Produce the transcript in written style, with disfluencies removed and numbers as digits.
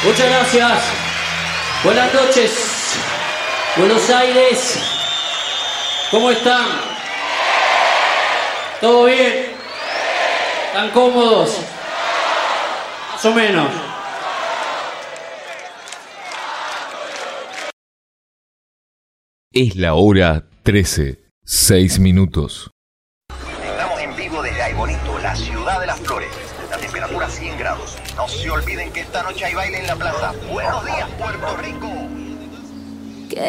Muchas gracias. Buenas noches. Buenos Aires. ¿Cómo están? ¿Todo bien? ¿Están cómodos? Más o menos. Es la hora 13, 6 minutos. Estamos en vivo desde Aybonito, la ciudad de las flores. La temperatura 100 grados. No se olviden que esta noche hay baile en la plaza. Buenos días, Puerto Rico.